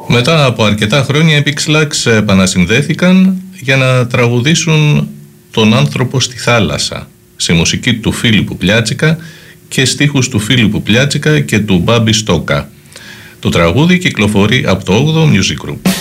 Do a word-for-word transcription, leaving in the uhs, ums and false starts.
Μετά από αρκετά χρόνια οι Pixlax επανασυνδέθηκαν για να τραγουδήσουν «Τον άνθρωπο στη θάλασσα» σε μουσική του Φίλιππου Πλιάτσικα και στίχους του Φίλιππου Πλιάτσικα και του Μπάμπη Στόκα. Το τραγούδι κυκλοφορεί από το όγδοο Music Group.